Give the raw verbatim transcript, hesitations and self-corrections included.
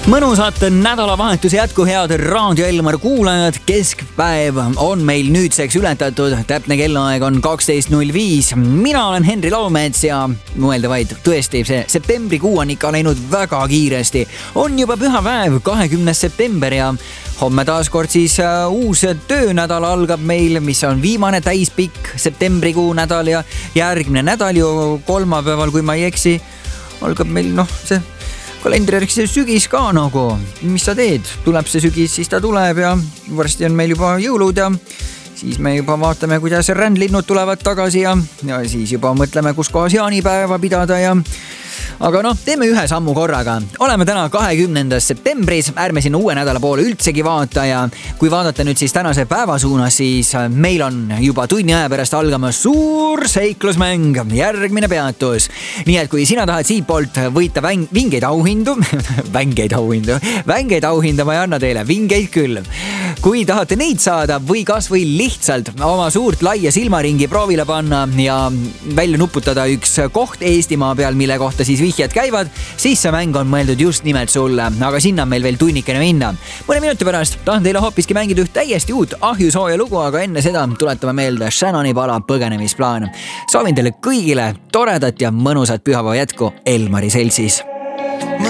mõnusat nädalavahetuse jätku, head Raadio Elmar kuulajad. Keskpäev on meil nüüdseks ületatud. Täpne kellaaeg on kaksteist null viis. Mina olen Henri Laumets ja mõelda vaid, tõesti, see septembrikuu on ikka läinud väga kiiresti. On juba pühapäev, kahekümnes september ja homme taas kord siis uh, uus töönädal algab meil, mis on viimane täispikk septembrikuu nädal ja järgmine nädal ju kolmapäeval, kui ma ei eksi, algab meil noh, see kalendrijärg see sügis ka nagu. Mis sa teed? Tuleb see sügis, siis ta tuleb ja varsti on meil juba jõulud ja siis me juba vaatame, kuidas rändlinnud tulevad tagasi ja, ja siis juba mõtleme, kus kohas jaanipäeva pidada ja aga noh, teeme ühe sammu korraga. Oleme täna kahekümnendas septembris, ärme sinna uue nädala poole üldsegi vaata ja kui vaadata nüüd siis tänase päeva suunas, siis meil on juba tunni aja pärast algamas suur seiklusmäng, järgmine peatus. Nii et kui sina tahad siit poolt võita väng, vingeid auhindu, vängeid auhindu, vängeid auhinda ma ei anna teile, vingeid küll. Kui tahate neid saada või kas või lihtsalt oma suurt laia silmaringi proovile panna ja välja nuputada üks koht Eestimaa peal, mille kohta siis vihjad käivad, siis see mäng on mõeldud just nimelt sulle, aga sinna on meil veel tunnikene minna. Mõne minuti pärast tahan teile hoopiski mängida üht täiesti uut ahjusooja lugu, aga enne seda tuletame meelde Shannoni pala Põgenemisplaan. Soovin teile kõigile toredat ja mõnusat pühapäeva jätku Elmari seltsis.